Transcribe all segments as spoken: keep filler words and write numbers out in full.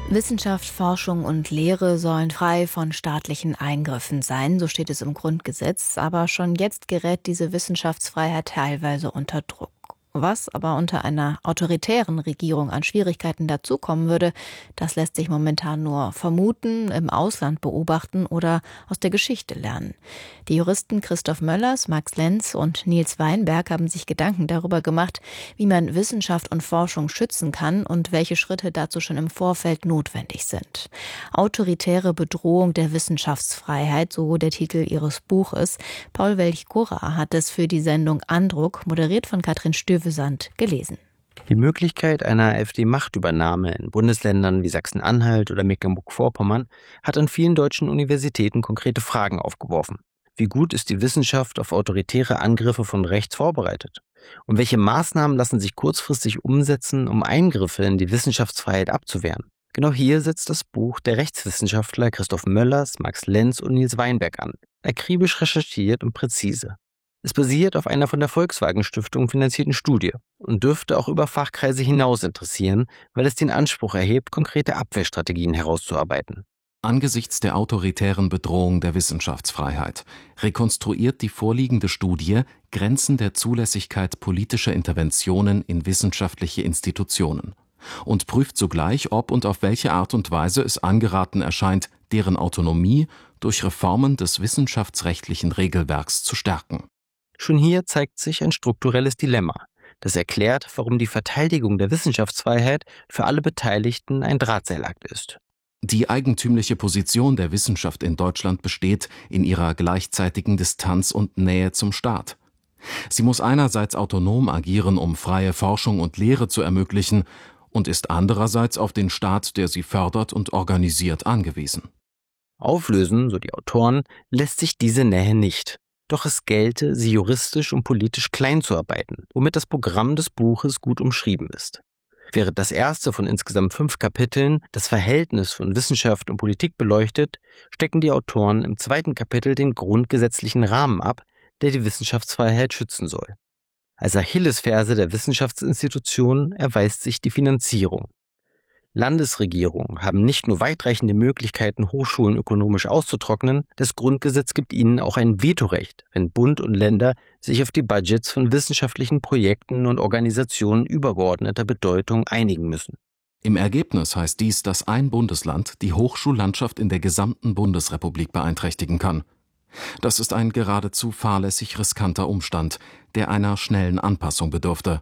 Wissenschaft, Forschung und Lehre sollen frei von staatlichen Eingriffen sein, so steht es im Grundgesetz. Aber schon jetzt gerät diese Wissenschaftsfreiheit teilweise unter Druck. Was aber unter einer autoritären Regierung an Schwierigkeiten dazukommen würde, das lässt sich momentan nur vermuten, im Ausland beobachten oder aus der Geschichte lernen. Die Juristen Christoph Möllers, Max Lenz und Nils Weinberg haben sich Gedanken darüber gemacht, wie man Wissenschaft und Forschung schützen kann und welche Schritte dazu schon im Vorfeld notwendig sind. Autoritäre Bedrohung der Wissenschaftsfreiheit, so der Titel ihres Buches. Paul Welch-Gurra hat es für die Sendung Andruck, moderiert von Katrin Stöwe, gelesen. Die Möglichkeit einer AfD-Machtübernahme in Bundesländern wie Sachsen-Anhalt oder Mecklenburg-Vorpommern hat an vielen deutschen Universitäten konkrete Fragen aufgeworfen. Wie gut ist die Wissenschaft auf autoritäre Angriffe von rechts vorbereitet? Und welche Maßnahmen lassen sich kurzfristig umsetzen, um Eingriffe in die Wissenschaftsfreiheit abzuwehren? Genau hier setzt das Buch der Rechtswissenschaftler Christoph Möllers, Max Lenz und Nils Weinberg an. Akribisch recherchiert und präzise. Es basiert auf einer von der Volkswagen-Stiftung finanzierten Studie und dürfte auch über Fachkreise hinaus interessieren, weil es den Anspruch erhebt, konkrete Abwehrstrategien herauszuarbeiten. Angesichts der autoritären Bedrohung der Wissenschaftsfreiheit rekonstruiert die vorliegende Studie Grenzen der Zulässigkeit politischer Interventionen in wissenschaftliche Institutionen und prüft zugleich, ob und auf welche Art und Weise es angeraten erscheint, deren Autonomie durch Reformen des wissenschaftsrechtlichen Regelwerks zu stärken. Schon hier zeigt sich ein strukturelles Dilemma, das erklärt, warum die Verteidigung der Wissenschaftsfreiheit für alle Beteiligten ein Drahtseilakt ist. Die eigentümliche Position der Wissenschaft in Deutschland besteht in ihrer gleichzeitigen Distanz und Nähe zum Staat. Sie muss einerseits autonom agieren, um freie Forschung und Lehre zu ermöglichen, und ist andererseits auf den Staat, der sie fördert und organisiert, angewiesen. Auflösen, so die Autoren, lässt sich diese Nähe nicht. Doch es gelte, sie juristisch und politisch klein zu arbeiten, womit das Programm des Buches gut umschrieben ist. Während das erste von insgesamt fünf Kapiteln das Verhältnis von Wissenschaft und Politik beleuchtet, stecken die Autoren im zweiten Kapitel den grundgesetzlichen Rahmen ab, der die Wissenschaftsfreiheit schützen soll. Als Achillesferse der Wissenschaftsinstitutionen erweist sich die Finanzierung. Landesregierungen haben nicht nur weitreichende Möglichkeiten, Hochschulen ökonomisch auszutrocknen, das Grundgesetz gibt ihnen auch ein Vetorecht, wenn Bund und Länder sich auf die Budgets von wissenschaftlichen Projekten und Organisationen übergeordneter Bedeutung einigen müssen. Im Ergebnis heißt dies, dass ein Bundesland die Hochschullandschaft in der gesamten Bundesrepublik beeinträchtigen kann. Das ist ein geradezu fahrlässig riskanter Umstand, der einer schnellen Anpassung bedürfte.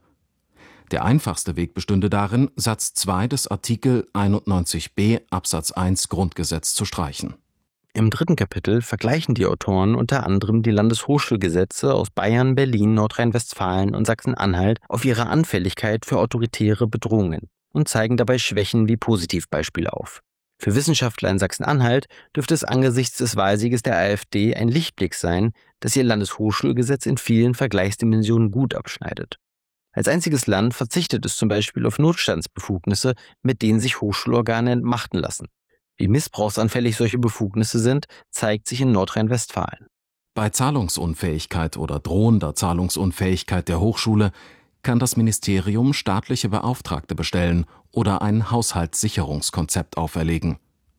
Der einfachste Weg bestünde darin, Satz zwei des Artikel einundneunzig b Absatz eins Grundgesetz zu streichen. Im dritten Kapitel vergleichen die Autoren unter anderem die Landeshochschulgesetze aus Bayern, Berlin, Nordrhein-Westfalen und Sachsen-Anhalt auf ihre Anfälligkeit für autoritäre Bedrohungen und zeigen dabei Schwächen wie Positivbeispiele auf. Für Wissenschaftler in Sachsen-Anhalt dürfte es angesichts des Wahlsieges der AfD ein Lichtblick sein, dass ihr Landeshochschulgesetz in vielen Vergleichsdimensionen gut abschneidet. Als einziges Land verzichtet es zum Beispiel auf Notstandsbefugnisse, mit denen sich Hochschulorgane entmachten lassen. Wie missbrauchsanfällig solche Befugnisse sind, zeigt sich in Nordrhein-Westfalen. Bei Zahlungsunfähigkeit oder drohender Zahlungsunfähigkeit der Hochschule kann das Ministerium staatliche Beauftragte bestellen oder ein Haushaltssicherungskonzept auferlegen.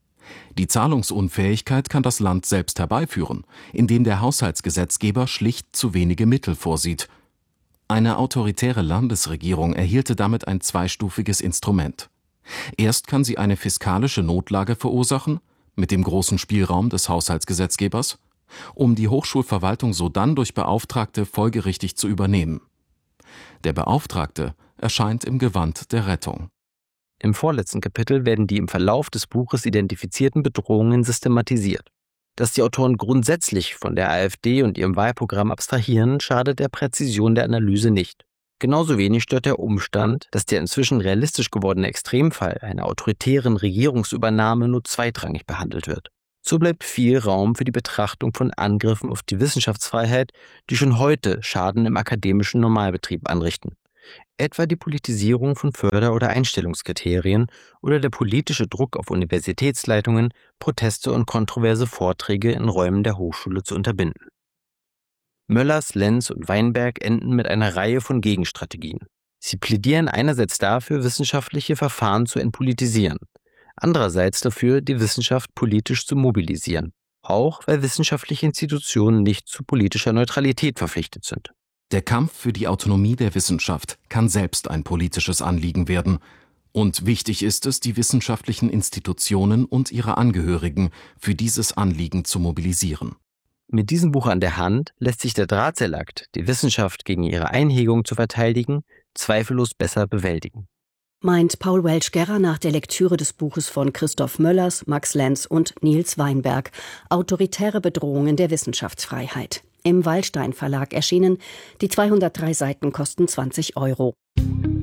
Die Zahlungsunfähigkeit kann das Land selbst herbeiführen, indem der Haushaltsgesetzgeber schlicht zu wenige Mittel vorsieht. Eine autoritäre Landesregierung erhielte damit ein zweistufiges Instrument. Erst kann sie eine fiskalische Notlage verursachen, mit dem großen Spielraum des Haushaltsgesetzgebers, um die Hochschulverwaltung sodann durch Beauftragte folgerichtig zu übernehmen. Der Beauftragte erscheint im Gewand der Rettung. Im vorletzten Kapitel werden die im Verlauf des Buches identifizierten Bedrohungen systematisiert. Dass die Autoren grundsätzlich von der AfD und ihrem Wahlprogramm abstrahieren, schadet der Präzision der Analyse nicht. Genauso wenig stört der Umstand, dass der inzwischen realistisch gewordene Extremfall einer autoritären Regierungsübernahme nur zweitrangig behandelt wird. So bleibt viel Raum für die Betrachtung von Angriffen auf die Wissenschaftsfreiheit, die schon heute Schaden im akademischen Normalbetrieb anrichten. Etwa die Politisierung von Förder- oder Einstellungskriterien oder der politische Druck auf Universitätsleitungen, Proteste und kontroverse Vorträge in Räumen der Hochschule zu unterbinden. Möllers, Lenz und Weinberg enden mit einer Reihe von Gegenstrategien. Sie plädieren einerseits dafür, wissenschaftliche Verfahren zu entpolitisieren. andererseits dafür, die Wissenschaft politisch zu mobilisieren, auch weil wissenschaftliche Institutionen nicht zu politischer Neutralität verpflichtet sind. Der Kampf für die Autonomie der Wissenschaft kann selbst ein politisches Anliegen werden. Und wichtig ist es, die wissenschaftlichen Institutionen und ihre Angehörigen für dieses Anliegen zu mobilisieren. Mit diesem Buch an der Hand lässt sich der Drahtseilakt, die Wissenschaft gegen ihre Einhegung zu verteidigen, zweifellos besser bewältigen. Meint Paul Welsch-Gerrer nach der Lektüre des Buches von Christoph Möllers, Max Lenz und Niels Weinberg, Autoritäre Bedrohungen der Wissenschaftsfreiheit. Im Wallstein Verlag erschienen. Die zweihundertdrei Seiten kosten zwanzig Euro.